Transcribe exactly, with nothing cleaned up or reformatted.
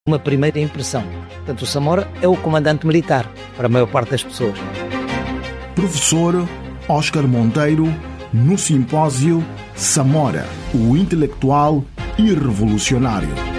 uma primeira impressão. Portanto, o Samora é o comandante militar para a maior parte das pessoas. Professor Oscar Monteiro, no simpósio Samora, o intelectual e revolucionário.